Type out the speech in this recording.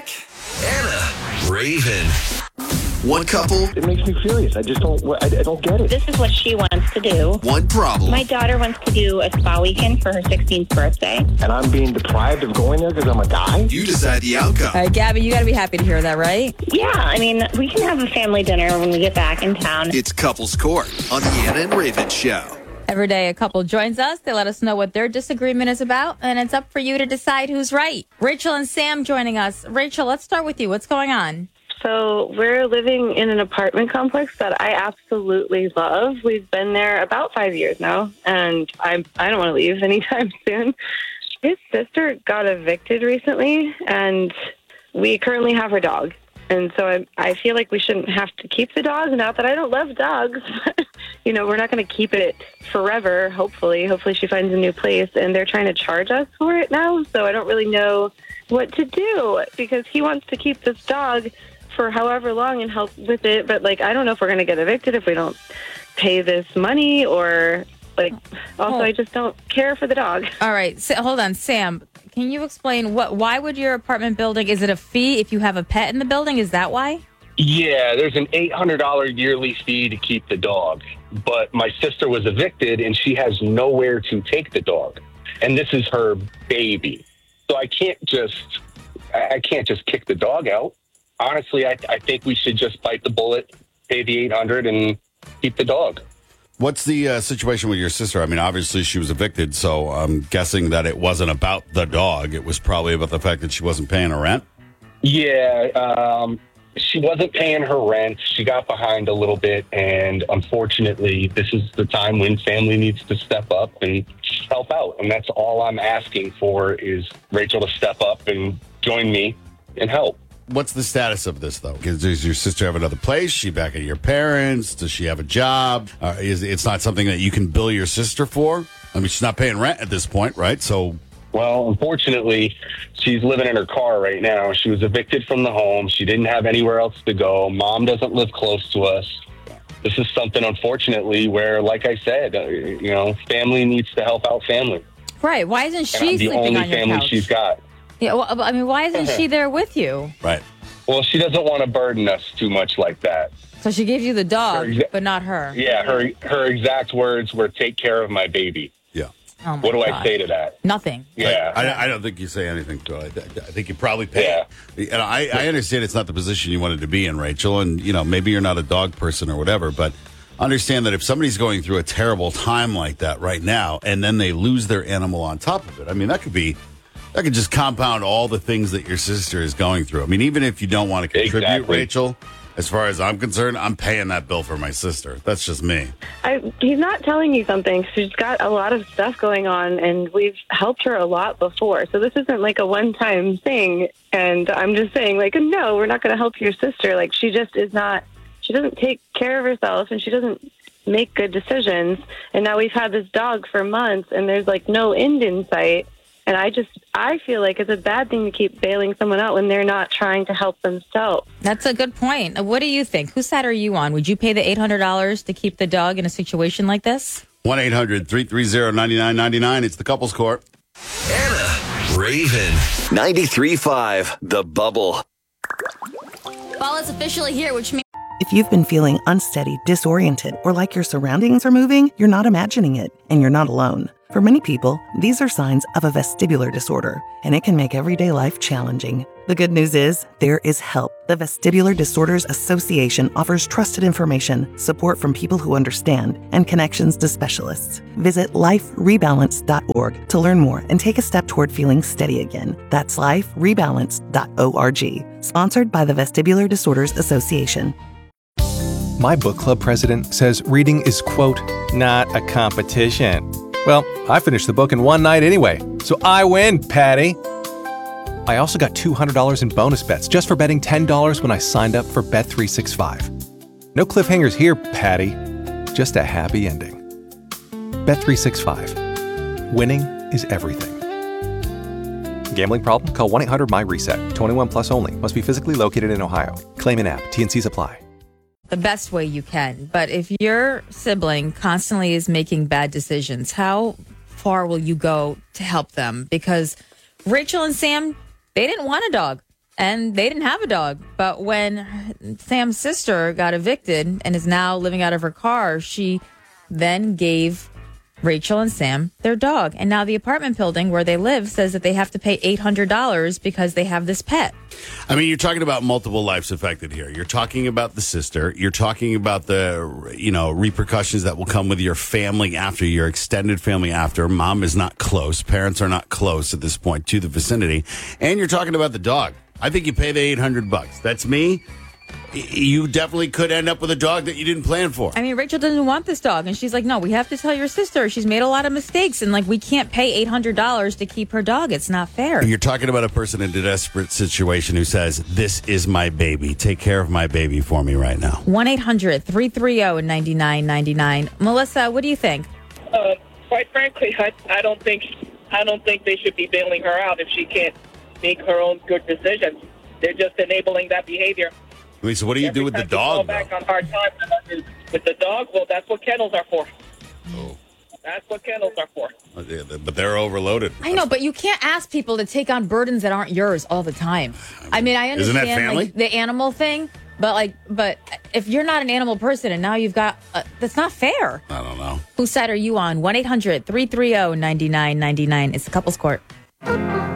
back, Anna, Raven. One couple. It makes me furious. I don't get it. This is what she wants to do. One problem. My daughter wants to do a spa weekend for her 16th birthday. And I'm being deprived of going there because I'm a guy? You decide the outcome. All right, Gabby, you got to be happy to hear that, right? Yeah, I mean, we can have a family dinner when we get back in town. It's Couples Court on the Anna and Raven Show. Every day a couple joins us. They let us know what their disagreement is about, and it's up for you to decide who's right. Rachel and Sam joining us. Rachel, let's start with you. What's going on? So we're living in an apartment complex that I absolutely love. We've been there about 5 years now, and I don't want to leave anytime soon. His sister got evicted recently, and we currently have her dog. And so I feel like we shouldn't have to keep the dog. Not that I don't love dogs, but, we're not going to keep it forever, hopefully. Hopefully she finds a new place, and they're trying to charge us for it now. So I don't really know what to do because he wants to keep this dog for however long and help with it. But, I don't know if we're going to get evicted if we don't pay this money or, I just don't care for the dog. All right. So, hold on. Sam, can you explain why would your apartment building, is it a fee if you have a pet in the building? Is that why? Yeah, there's an $800 yearly fee to keep the dog. But my sister was evicted and she has nowhere to take the dog. And this is her baby. So I can't just kick the dog out. Honestly, I think we should just bite the bullet, pay the $800 and keep the dog. What's the situation with your sister? I mean, obviously she was evicted, so I'm guessing that it wasn't about the dog. It was probably about the fact that she wasn't paying her rent. Yeah, she wasn't paying her rent. She got behind a little bit, and unfortunately, this is the time when family needs to step up and help out. And that's all I'm asking for is Rachel to step up and join me and help. What's the status of this, though? Does your sister have another place? Is she back at your parents? Does she have a job? It's not something that you can bill your sister for? I mean, she's not paying rent at this point, right? So, well, unfortunately, she's living in her car right now. She was evicted from the home. She didn't have anywhere else to go. Mom doesn't live close to us. This is something, unfortunately, where, like I said, family needs to help out family. Right. Why isn't she and I'm sleeping on your couch? the only family she's got. Yeah, well, I mean, why isn't she there with you? Right. Well, she doesn't want to burden us too much like that. So she gave you the dog, but not her. Yeah, her exact words were, take care of my baby. Yeah. Oh my what do God. I say to that? Nothing. Yeah. I don't think you say anything to it. I think you probably pay. Yeah. And I understand it's not the position you wanted to be in, Rachel, and, maybe you're not a dog person or whatever, but understand that if somebody's going through a terrible time like that right now, and then they lose their animal on top of it, I mean, that could just compound all the things that your sister is going through. I mean, even if you don't want to contribute, exactly. Rachel, as far as I'm concerned, I'm paying that bill for my sister. That's just me. He's not telling you something. She's got a lot of stuff going on, and we've helped her a lot before. So this isn't like a one-time thing. And I'm just saying, no, we're not going to help your sister. She just is not, she doesn't take care of herself, and she doesn't make good decisions. And now we've had this dog for months, and there's no end in sight. And I feel like it's a bad thing to keep bailing someone out when they're not trying to help themselves. That's a good point. What do you think? Whose side are you on? Would you pay the $800 to keep the dog in a situation like this? 1-800-330-9999. It's the Couples Court. Anna, Raven. 93.5, The Bubble. Fall is officially here, which means... If you've been feeling unsteady, disoriented, or like your surroundings are moving, you're not imagining it, and you're not alone. For many people, these are signs of a vestibular disorder, and it can make everyday life challenging. The good news is, there is help. The Vestibular Disorders Association offers trusted information, support from people who understand, and connections to specialists. Visit liferebalance.org to learn more and take a step toward feeling steady again. That's liferebalance.org. Sponsored by the Vestibular Disorders Association. My book club president says reading is, quote, not a competition. Well, I finished the book in one night anyway, so I win, Patty. I also got $200 in bonus bets just for betting $10 when I signed up for Bet365. No cliffhangers here, Patty. Just a happy ending. Bet365. Winning is everything. Gambling problem? Call 1-800-MY-RESET. 21 plus only. Must be physically located in Ohio. Claim in app. T&Cs apply. The best way you can. But if your sibling constantly is making bad decisions, how far will you go to help them? Because Rachel and Sam, they didn't want a dog. and they didn't have a dog. But when Sam's sister got evicted and is now living out of her car, she then gave Rachel and Sam their dog. And now the apartment building where they live says that they have to pay $800 because they have this pet. I mean, you're talking about multiple lives affected here. You're talking about the sister. You're talking about the, repercussions that will come with your family after, your extended family after. Mom is not close. Parents are not close at this point to the vicinity. And you're talking about the dog. I think you pay the $800. That's me. You definitely could end up with a dog that you didn't plan for. I mean, Rachel doesn't want this dog. And she's like, no, we have to tell your sister. She's made a lot of mistakes. And we can't pay $800 to keep her dog. It's not fair. You're talking about a person in a desperate situation who says, this is my baby. Take care of my baby for me right now. 1-800-330-9999. Melissa, what do you think? Quite frankly, I don't think they should be bailing her out if she can't make her own good decisions. They're just enabling that behavior. Lisa, what do you do with the dog? Back on hard times with the dog. Well, that's what kennels are for. Oh. That's what kennels are for. But they're overloaded. I know, but you can't ask people to take on burdens that aren't yours all the time. I mean, I understand isn't that family? The animal thing, but if you're not an animal person and now you've got, that's not fair. I don't know. Whose side are you on? 1-800-330-9999. It's the Couples Court.